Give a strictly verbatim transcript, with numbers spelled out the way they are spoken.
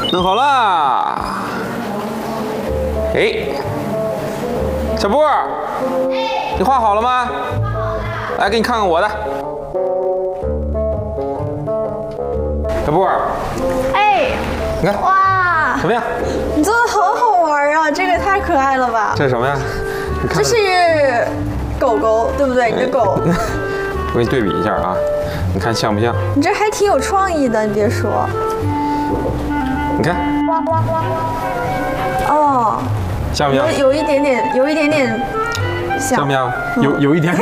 弄好啦。哎，小布，你画好了吗？来，给你看看我的。小布， 哎， 你看哇， 怎么样？ 你做的好好玩啊！这个太可爱了吧？ 这是什么呀？你看这是狗狗，对不对？你的狗。 我给你对比一下啊，你看像不像？ 你这还挺有创意的，你别说。 你看， 哦， 像不像？ 有有一点点，有一点点像。 像不像？有有一点。